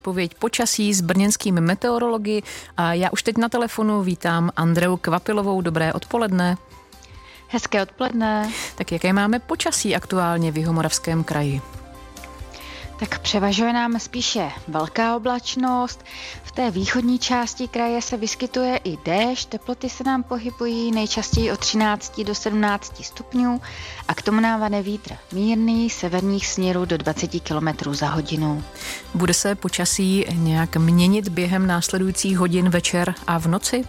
Pověď počasí s brněnskými meteorology a já už teď na telefonu vítám Andreu Kvapilovou. Dobré odpoledne. Hezké odpoledne. Tak jaké máme počasí aktuálně v Jihomoravském kraji? Tak převažuje nám spíše velká oblačnost. V té východní části kraje se vyskytuje i déšť, teploty se nám pohybují nejčastěji od 13 do 17 stupňů a k tomu nám vane vítr mírný, severních směrů do 20 km za hodinu. Bude se počasí nějak měnit během následujících hodin večer a v noci?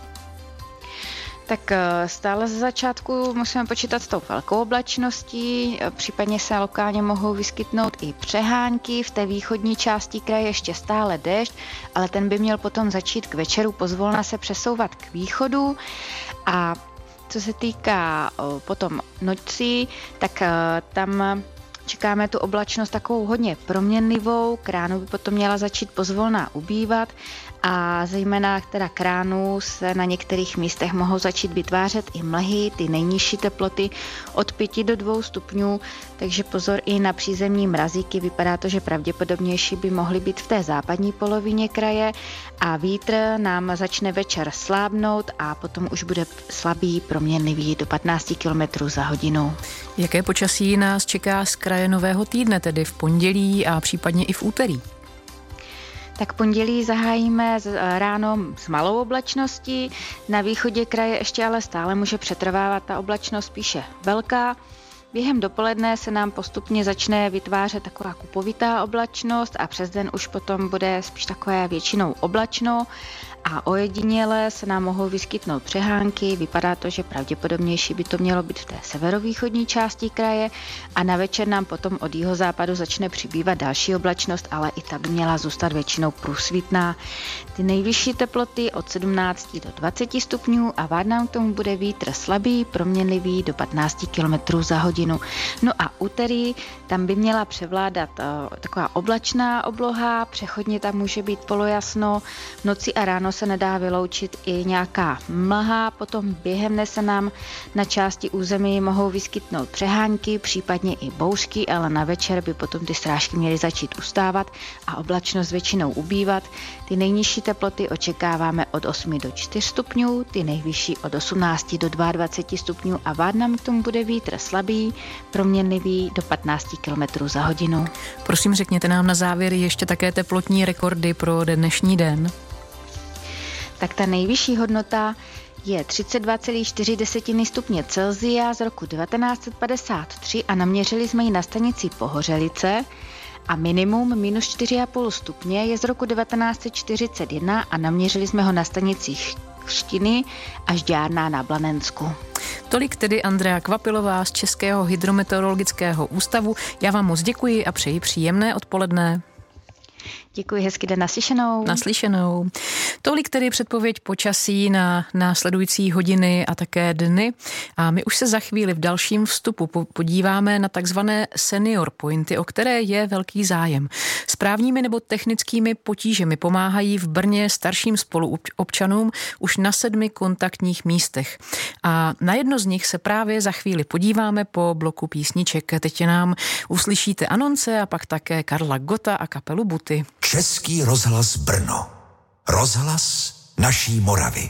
Tak stále ze začátku musíme počítat s tou velkou oblačností, případně se lokálně mohou vyskytnout i přehánky, v té východní části kraje ještě stále déšť, ale ten by měl potom začít k večeru pozvolna se přesouvat k východu a co se týká potom nocí, tak tam čekáme tu oblačnost takovou hodně proměnlivou, k ránu by potom měla začít pozvolna ubývat a zejména teda k ránu se na některých místech mohou začít vytvářet i mlhy, ty nejnižší teploty od 5 do 2 stupňů, takže pozor i na přízemní mrazíky, vypadá to, že pravděpodobnější by mohly být v té západní polovině kraje a vítr nám začne večer slábnout a potom už bude slabý, proměnlivý do 15 km za hodinu. Jaké počasí nás čeká z kraje nového týdne, tedy v pondělí a případně i v úterý? Tak pondělí zahájíme ráno s malou oblačností, na východě kraje ještě ale stále může přetrvávat ta oblačnost spíše velká. Během dopoledne se nám postupně začne vytvářet taková kupovitá oblačnost a přes den už potom bude spíš takové většinou oblačno a ojediněle se nám mohou vyskytnout přehánky, vypadá to, že pravděpodobnější by to mělo být v té severovýchodní části kraje a na večer nám potom od jihozápadu začne přibývat další oblačnost, ale i ta by měla zůstat většinou průsvitná. Ty nejvyšší teploty od 17 do 20 stupňů a vád nám k tomu bude vítr slabý, proměnlivý do 15 km za hodinu. No a úterý tam by měla převládat taková oblačná obloha, přechodně tam může být polojasno, v noci a ráno se nedá vyloučit i nějaká mlha, potom během dne se nám na části území mohou vyskytnout přehánky, případně i bouřky, ale na večer by potom ty srážky měly začít ustávat a oblačnost většinou ubývat. Ty nejnižší teploty očekáváme od 8 do 4 stupňů, ty nejvyšší od 18 do 22 stupňů a vád nám k tomu bude vítr slabý, proměnlivý do 15 km za hodinu. Prosím, řekněte nám na závěr ještě také teplotní rekordy pro dnešní den. Tak ta nejvyšší hodnota je 32,4 stupně Celsia z roku 1953 a naměřili jsme ji na stanici Pohořelice a minimum minus 4,5 stupně je z roku 1941 a naměřili jsme ho na stanici Chřtiny a Žďárna na Blanensku. Tolik tedy Andrea Kvapilová z Českého hydrometeorologického ústavu. Já vám moc děkuji a přeji příjemné odpoledne. Děkuji, hezký den, naslyšenou. Naslyšenou. Tolik tedy předpověď počasí na následující hodiny a také dny. A my už se za chvíli v dalším vstupu podíváme na takzvané senior pointy, o které je velký zájem. S právními nebo technickými potížemi pomáhají v Brně starším spoluobčanům už na 7 kontaktních místech. A na jedno z nich se právě za chvíli podíváme po bloku písniček. Teď nám uslyšíte Anonce a pak také Karla Gotta a kapelu Buty. Český rozhlas Brno. Rozhlas naší Moravy.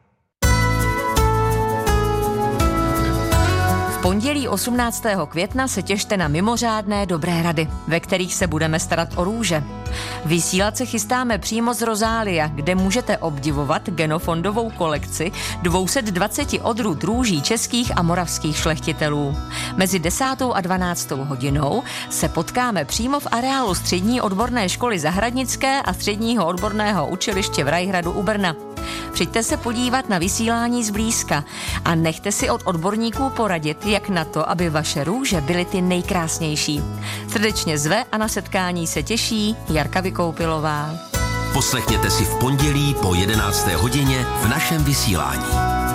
V pondělí 18. května se těšte na mimořádné dobré rady, ve kterých se budeme starat o růže. Vysílat se chystáme přímo z Rozália, kde můžete obdivovat genofondovou kolekci 220 odrůd růží českých a moravských šlechtitelů. Mezi 10. a 12. hodinou se potkáme přímo v areálu Střední odborné školy zahradnické a Středního odborného učiliště v Rajhradu u Brna. Přijďte se podívat na vysílání zblízka a nechte si od odborníků poradit, jak na to, aby vaše růže byly ty nejkrásnější. Srdečně zve a na setkání se těší Jarka Vykoupilová. Poslechněte si v pondělí po 11. hodině v našem vysílání.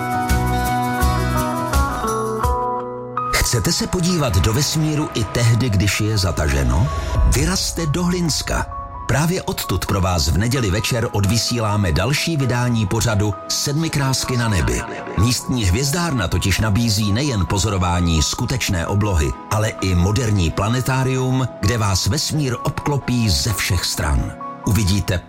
Chcete se podívat do vesmíru i tehdy, když je zataženo? Vyrazte do Hlinska. Právě odtud pro vás v neděli večer odvysíláme další vydání pořadu 7 krásky na nebi. Místní hvězdárna totiž nabízí nejen pozorování skutečné oblohy, ale i moderní planetárium, kde vás vesmír obklopí ze všech stran. Uvidíte